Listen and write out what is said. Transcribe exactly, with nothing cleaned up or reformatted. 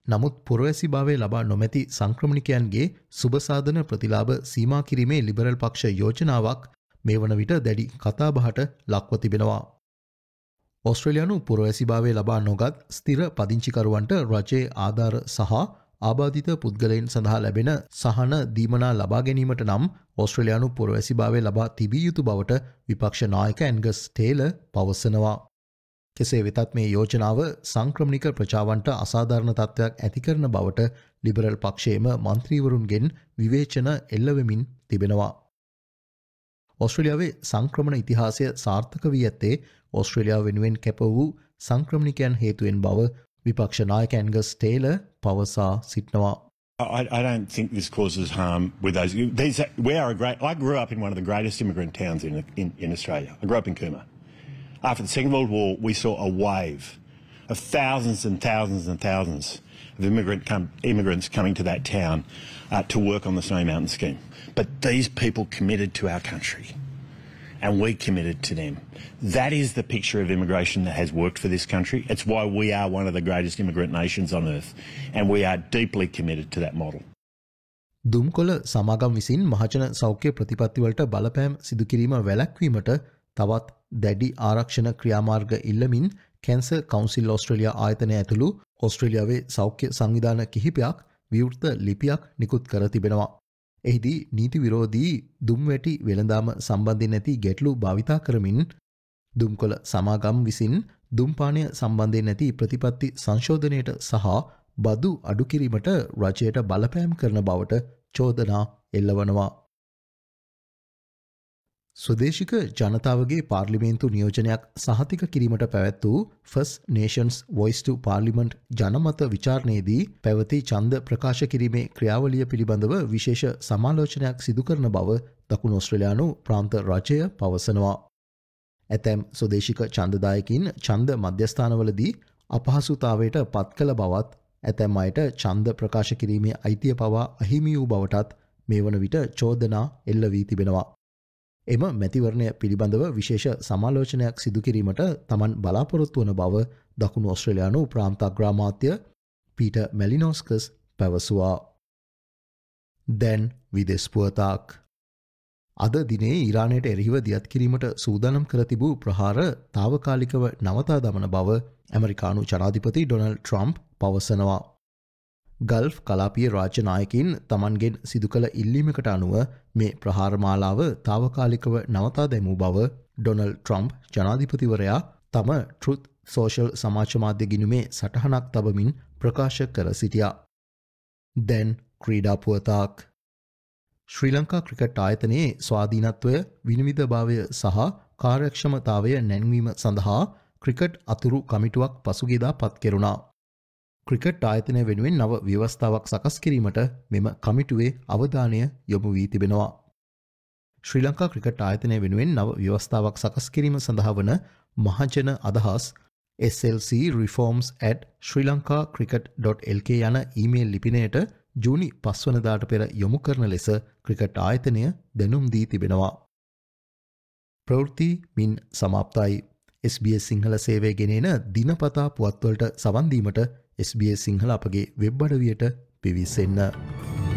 නමුත් පුරවැසිභාවය ලබා නොමැති සංක්‍රමණිකයන්ගේ සුබසාධන ප්‍රතිලාභ සීමා කිරීමේ ලිබරල් පක්ෂ යෝජනාවක් මේ වන විට දැඩි කතාබහට ලක්ව තිබෙනවා. ඕස්ට්‍රේලියානු පුරවැසිභාවය ලබා නොගත් ස්ථිර පදිංචිකරුවන්ට රජයේ ආධාර සහ ආබාධිත පුද්ගලයන් සඳහා ලැබෙන සහන දීමනා ලබා ගැනීමට නම් ඕස්ට්‍රේලියානු පුරවැසිභාවය ලබා තිබිය යුතු බවට විපක්ෂ නායක ඇන්ගස් ටේලර් පවසනවා. කෙසේ වෙතත් මේ යෝජනාව සංක්‍රමණික ප්‍රජාවන්ට අසාධාරණ තත්ත්වයක් ඇති කරන බවට ලිබරල් පක්ෂයේම මන්ත්‍රීවරුන්ගෙන් විවේචන එල්ලවෙමින් තිබෙනවා. ඕස්ට්‍රේලියාවේ සංක්‍රමණ ඉතිහාසය සාර්ථක වී ඇත්තේ ඕස්ට්‍රේලියාව වෙනුවෙන් කැප වූ සංක්‍රමණිකයන් හේතුවෙන් බව විපක්ෂ නායක ඇන්ගස් ටේලර් පවසා සිටිනවා. I, I don't think this causes harm with those. These, we are a great. I grew up in one of the greatest immigrant towns in, in, in Australia. I grew up in Cooma. After the Second World War, we saw a wave of thousands and thousands and thousands of immigrant com- immigrants coming to that town uh, to work on the Snowy Mountain scheme. But these people committed to our country, and we committed to them. That is the picture of immigration that has worked for this country. It's why we are one of the greatest immigrant nations on earth, and we are deeply committed to that model. දුම්කොළ සමාගම් විසින් මහජන සෞඛ්‍ය ප්‍රතිපත්තිවලට බලපෑම් සිදු කිරීම වැළැක්වීමට තවත් දැඩි ආරක්ෂණ ක්‍රියාමාර්ග ඉල්ලමින් කැන්සර් කවුන්සිල් ඕස්ට්‍රේලියා ආයතනය ඇතුළු ඕස්ට්‍රේලියාවේ සෞඛ්‍ය සංවිධාන කිහිපයක් විවෘත ලිපියක් නිකුත් කර තිබෙනවා. එහිදී නීති විරෝධී දුම්වැටි වෙළඳාම සම්බන්ධයෙන් ඇති ගැටලු භාවිතා කරමින් දුම්කොළ සමාගම් විසින් දුම්පානය සම්බන්ධයෙන් ඇති ප්‍රතිපත්ති සංශෝධනයට සහ බදු අඩු කිරීමට රජයට බලපෑම් කරන බවට චෝදනා එල්ලවනවා. ස්වදේශික ජනතාවගේ පාර්ලිමේන්තු නියෝජනයක් සහතික කිරීමට පැවැත් වූ ෆස්ට් නේෂන්ස් වොයිස් ටු පාර්ලිමන්ට් ජනමත විචාරණයේදී පැවති ඡන්ද ප්‍රකාශ කිරීමේ ක්‍රියාවලිය පිළිබඳව විශේෂ සමාලෝචනයක් සිදු කරන බව දකුණු ඕස්ට්‍රේලියානු ප්‍රාන්ත රජය පවසනවා. ඇතැම් ස්වදේශික ඡන්දදායකින් ඡන්ද මධ්‍යස්ථානවලදී අපහසුතාවයට පත් කළ බවත් ඇතැම් අයට ඡන්ද ප්‍රකාශ කිරීමේ අයිතිය පවා අහිමි වූ බවටත් මේ වන විට චෝදනා එල්ල වී තිබෙනවා. එම මැතිවරණය පිළිබඳව විශේෂ සමාලෝචනයක් සිදු කිරීමට තමන් බලාපොරොත්තු වන බව දකුණු ඕස්ට්‍රේලියානු ප්‍රාන්ත අග්‍රාමාත්‍ය පීටර් මැලිනෝස්කස් පැවසුවා. දැන් විදෙස් පුවතක්. අද දිනේ ඊරානයට එරෙහිව දියත් කිරීමට සූදානම් කර තිබූ ප්‍රහාර తాවකාලිකව නවතා දමන බව ඇමරිකානු ජනාධිපති ඩොනල්ඩ් ට්‍රම්ප් පවසනවා. ගල්ෆ් කලාපීය රාජ්‍ය නායකින් තමන්ගෙන් සිදු කළ ඉල්ලීමකට අනුව මේ ප්‍රහාර මාලාව తాවකාලිකව නවතා දැමූ බව ඩොනල්ඩ් ට්‍රම්ප් ජනාධිපතිවරයා තම ට්‍රුත් සෝෂල් සමාජ මාධ්‍ය ගිණුමේ සටහනක් තබමින් ප්‍රකාශ කර සිටියා. දැන් ක්‍රීඩා පුවතක්. ශ්‍රී ලංකා ක්‍රිකට් ආයතනයේ ස්වාධීනත්වය, විනිවිදභාවය සහ කාර්යක්ෂමතාවය නැංවීම සඳහා ක්‍රිකට් අතුරු කමිටුවක් පසුගියදා පත් කෙරුණා. ක්‍රිකට් ආයතනය වෙනුවෙන් නව ව්‍යවස්ථාවක් සකස් කිරීමට මෙම කමිටුවේ අවධානය යොමු වී තිබෙනවා. ශ්‍රී ලංකා ක්‍රිකට් ආයතනය වෙනුවෙන් නව ව්‍යවස්ථාවක් සකස් කිරීම සඳහා වන මහජන අදහස් S L C reforms at sri lanka cricket dot l k යන ඊමේල් ලිපිනයට ජූනි පස්වනදාට පෙර යොමු කරන ලෙස ක්‍රිකට් ආයතනය දැනුම් දී තිබෙනවා. ප්‍රවෘත්ති මින් සමාප්තයි. S B S සිංහල සේවය ගෙනෙන දිනපතා පුවත්වලට සවන් දීමට S B S සිංහල අපගේ වෙබ් අඩවියට පිවිසෙන්න.